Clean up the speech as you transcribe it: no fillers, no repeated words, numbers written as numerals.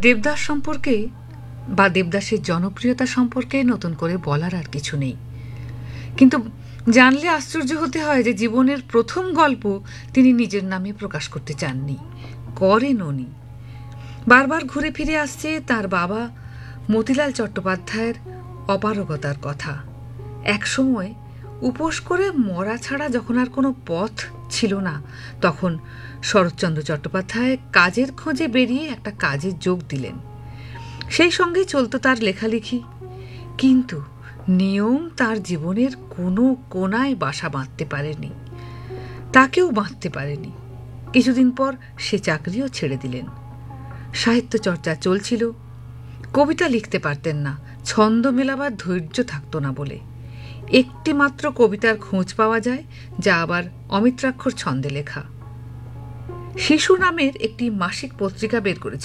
দেবদাস সম্পর্কে বা দেবদাসের জনপ্রিয়তা সম্পর্কে নতুন করে বলার আর কিছু নেই, কিন্তু জানলে আশ্চর্য হতে হয় যে জীবনের প্রথম গল্প তিনি নিজের নামে প্রকাশ করতে চাননি, করেনওনি। বারবার ঘুরে ফিরে আসছে তার বাবা মতিলাল চট্টোপাধ্যায়ের অপারগতার কথা। একসময় উপোস করে মরা ছাড়া যখন আর কোনো পথ ছিল না, তখন শরৎচন্দ্র চট্টোপাধ্যায় কাজের খোঁজে বেরিয়ে একটা কাজে যোগ দিলেন। সেই সঙ্গেই চলত তার লেখালেখি, কিন্তু নিয়ম তার জীবনের কোনো কোনায় বাসা বাঁধতে পারেনি, তাকেও বাঁধতে পারেনি। কিছুদিন পর সে চাকরিও ছেড়ে দিলেন। সাহিত্য চর্চা চলছিল, কবিতা লিখতে পারতেন না, ছন্দ মেলাবার ধৈর্য থাকতো না বলে। একটি মাত্র কবিতার খোঁজ পাওয়া যায়, যা আবার অমিত্রাক্ষর ছন্দে লেখা। শিশু নামের একটি মাসিক পত্রিকা বের করেছে